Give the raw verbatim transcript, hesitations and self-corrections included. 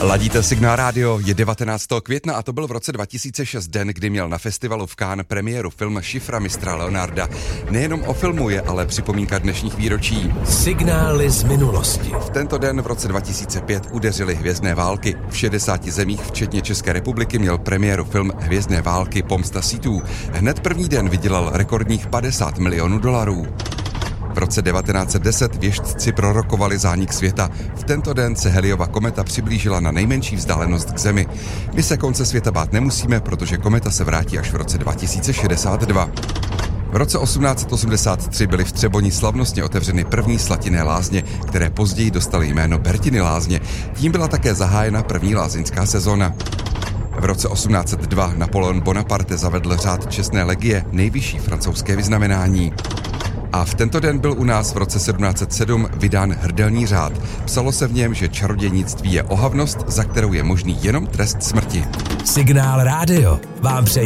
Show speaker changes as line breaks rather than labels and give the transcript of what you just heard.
Ladíte Signál rádio, je devatenáctého května a to byl v roce dva tisíce šest den, kdy měl na festivalu v Cannes premiéru film Šifra mistra Leonarda. Nejenom o filmu je ale připomínka dnešních výročí.
Signály z minulosti.
V tento den v roce dva tisíce pět udeřily hvězdné války. V šedesáti zemích, včetně České republiky, měl premiéru film Hvězdné války Pomsta Sithů. Hned první den vydělal rekordních padesát milionů dolarů. V roce devatenáct set deset věštci prorokovali zánik světa. V tento den se Halleyova kometa přiblížila na nejmenší vzdálenost k Zemi. My se konce světa bát nemusíme, protože kometa se vrátí až v roce dva tisíce šedesát dva. V roce osmnáct set osmdesát tři byly v Třeboni slavnostně otevřeny první slatinné lázně, které později dostaly jméno Bertiny lázně. Tím byla také zahájena první lázeňská sezóna. V roce osmnáct set dva Napoleon Bonaparte zavedl řád čestné legie, nejvyšší francouzské vyznamenání. A v tento den byl u nás v roce sedmnáct set sedm vydán hrdelní řád. Psalo se v něm, že čarodějnictví je ohavnost, za kterou je možný jenom trest smrti.
Signál rádio vám přeje